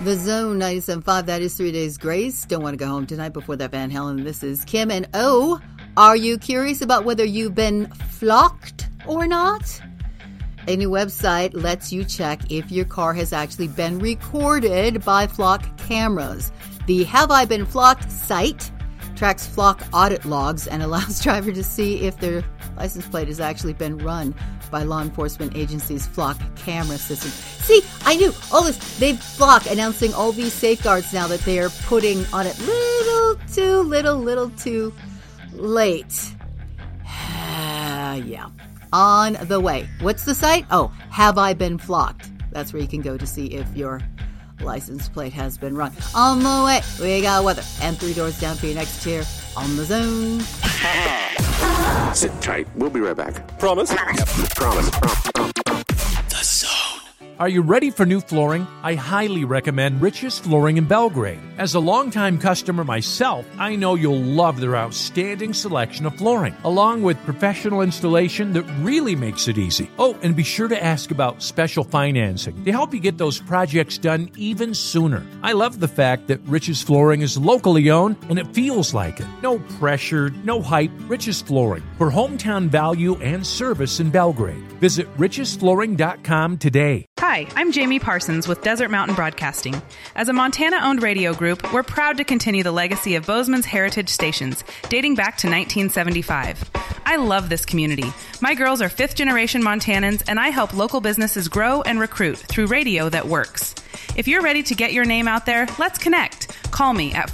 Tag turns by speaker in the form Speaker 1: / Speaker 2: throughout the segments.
Speaker 1: The Zone 97.5, that is 3 Days Grace. Don't want to go home tonight. Before that, Van Halen. This is Kim. And oh, are you curious about whether you've been flocked or not? A new website lets you check if your car has actually been recorded by flock cameras. The Have I Been Flocked site tracks flock audit logs and allows drivers to see if their license plate has actually been run by law enforcement agencies' flock camera system. See, I knew all this. They've Flock announcing all these safeguards now that they are putting on it little too late. Yeah. On the way. What's the site? Oh, Have I Been Flocked? That's where you can go to see if your license plate has been run. On the way, we got weather and 3 doors down for you next here on The Zone.
Speaker 2: Sit tight. We'll be right back.
Speaker 3: Promise?
Speaker 2: Yep. Promise.
Speaker 3: The Zone.
Speaker 4: Are you ready for new flooring? I highly recommend Rich's Flooring in Belgrade. As a longtime customer myself, I know you'll love their outstanding selection of flooring, along with professional installation that really makes it easy. Oh, and be sure to ask about special financing to help you get those projects done even sooner. I love the fact that Rich's Flooring is locally owned and it feels like it. No pressure, no hype. Rich's Flooring for hometown value and service in Belgrade. Visit richesflooring.com today.
Speaker 5: Hi, I'm Jamie Parsons with Desert Mountain Broadcasting. As a Montana-owned radio group, we're proud to continue the legacy of Bozeman's heritage stations, dating back to 1975. I love this community. My girls are fifth-generation Montanans, and I help local businesses grow and recruit through radio that works. If you're ready to get your name out there, let's connect. Call me at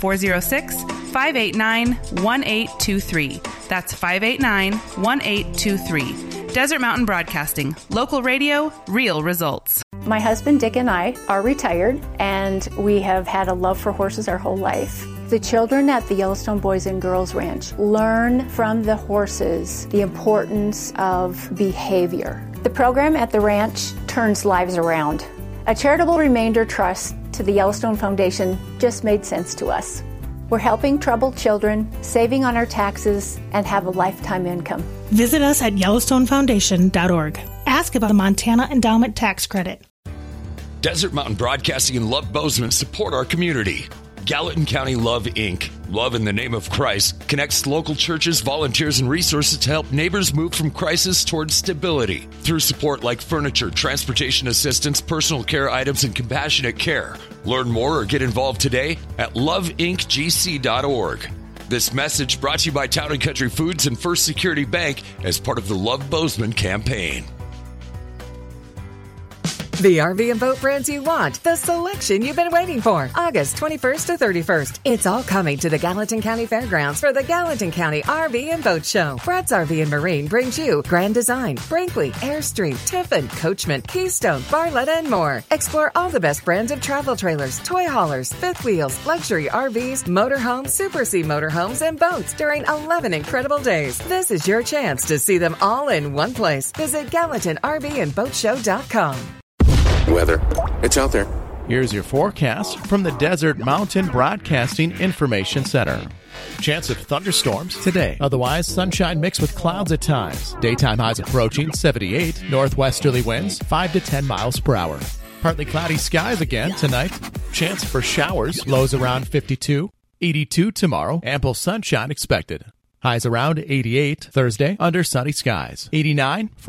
Speaker 5: 406-589-1823. That's 589-1823. Desert Mountain Broadcasting. Local radio, real results.
Speaker 6: My husband Dick and I are retired, and we have had a love for horses our whole life. The children at the Yellowstone Boys and Girls Ranch learn from the horses the importance of behavior. The program at the ranch turns lives around. A charitable remainder trust to the Yellowstone Foundation just made sense to us. We're helping troubled children, saving on our taxes, and have a lifetime income.
Speaker 7: Visit us at YellowstoneFoundation.org. Ask about the Montana Endowment Tax Credit.
Speaker 3: Desert Mountain Broadcasting and Love Bozeman support our community. Gallatin County Love, Inc., Love in the Name of Christ, connects local churches, volunteers, and resources to help neighbors move from crisis towards stability through support like furniture, transportation assistance, personal care items, and compassionate care. Learn more or get involved today at loveincgc.org. This message brought to you by Town & Country Foods and First Security Bank as part of the Love Bozeman campaign.
Speaker 8: The RV and boat brands you want, the selection you've been waiting for. August 21st to 31st. It's all coming to the Gallatin County Fairgrounds for the Gallatin County RV and Boat Show. Fred's RV and Marine brings you Grand Design, Brinkley, Airstream, Tiffin, Coachman, Keystone, Barletta, and more. Explore all the best brands of travel trailers, toy haulers, fifth wheels, luxury RVs, motorhomes, Super C motorhomes, and boats during 11 incredible days. This is your chance to see them all in one place. Visit GallatinRVandBoatShow.com.
Speaker 2: Weather. It's out there.
Speaker 9: Here's your forecast from the Desert Mountain Broadcasting Information Center. Chance of thunderstorms today. Otherwise, sunshine mixed with clouds at times. Daytime highs approaching 78. Northwesterly winds 5 to 10 miles per hour. Partly cloudy skies again tonight. Chance for showers. Lows around 52. 82 tomorrow. Ample sunshine expected. Highs around 88 Thursday under sunny skies. 89